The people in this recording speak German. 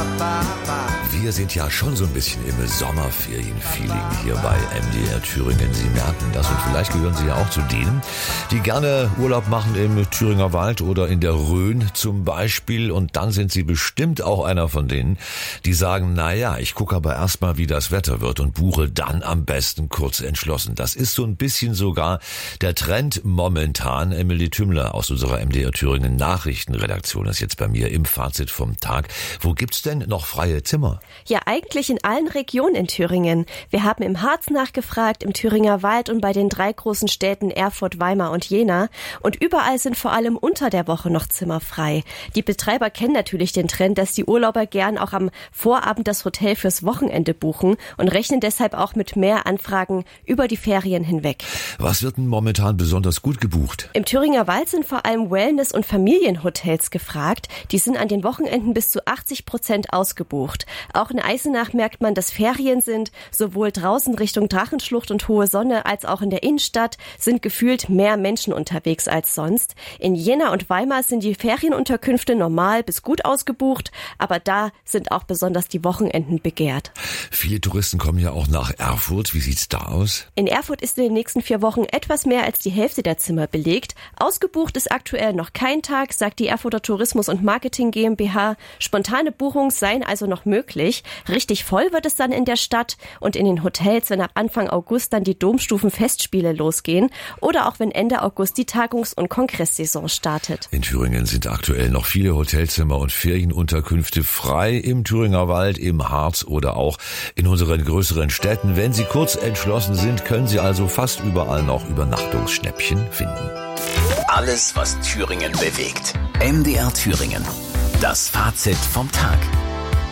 Wir sind ja schon so ein bisschen im Sommerferien-Feeling hier bei MDR Thüringen. Sie merken das und vielleicht gehören Sie ja auch zu denen, die gerne Urlaub machen im Thüringer Wald oder in der Rhön zum Beispiel. Und dann sind Sie bestimmt auch einer von denen, die sagen, naja, ich gucke aber erstmal, wie das Wetter wird und buche dann am besten kurz entschlossen. Das ist so ein bisschen sogar der Trend momentan. Emily Tümmler aus unserer MDR Thüringen Nachrichtenredaktion ist jetzt bei mir im Fazit vom Tag. Wo gibt's denn noch freie Zimmer? Ja, eigentlich in allen Regionen in Thüringen. Wir haben im Harz nachgefragt, im Thüringer Wald und bei den 3 großen Städten Erfurt, Weimar und Jena. Und überall sind vor allem unter der Woche noch Zimmer frei. Die Betreiber kennen natürlich den Trend, dass die Urlauber gern auch am Vorabend das Hotel fürs Wochenende buchen und rechnen deshalb auch mit mehr Anfragen über die Ferien hinweg. Was wird denn momentan besonders gut gebucht? Im Thüringer Wald sind vor allem Wellness- und Familienhotels gefragt. Die sind an den Wochenenden bis zu 80% ausgebucht. Auch in Eisenach merkt man, dass Ferien sind. Sowohl draußen Richtung Drachenschlucht und Hohe Sonne als auch in der Innenstadt sind gefühlt mehr Menschen unterwegs als sonst. In Jena und Weimar sind die Ferienunterkünfte normal bis gut ausgebucht, aber da sind auch besonders die Wochenenden begehrt. Viele Touristen kommen ja auch nach Erfurt. Wie sieht's da aus? In Erfurt ist in den nächsten 4 Wochen etwas mehr als die Hälfte der Zimmer belegt. Ausgebucht ist aktuell noch kein Tag, sagt die Erfurter Tourismus- und Marketing GmbH. Spontane Buchungen seien also noch möglich. Richtig voll wird es dann in der Stadt und in den Hotels, wenn ab Anfang August dann die Domstufenfestspiele losgehen oder auch wenn Ende August die Tagungs- und Kongresssaison startet. In Thüringen sind aktuell noch viele Hotelzimmer und Ferienunterkünfte frei im Thüringer Wald, im Harz oder auch in unseren größeren Städten. Wenn Sie kurz entschlossen sind, können Sie also fast überall noch Übernachtungsschnäppchen finden. Alles, was Thüringen bewegt. MDR Thüringen. Das Fazit vom Tag.